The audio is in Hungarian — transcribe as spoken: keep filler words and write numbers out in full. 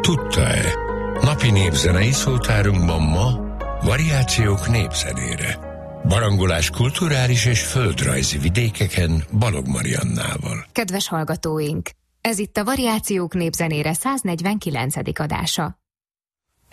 Tudta-e? Napi népzenei szótárunkban ma variációk népzenére. Barangolás kulturális és földrajzi vidékeken Balog Mariannával. Kedves hallgatóink! Ez itt a Variációk népzenére száznegyvenkilencedik adása.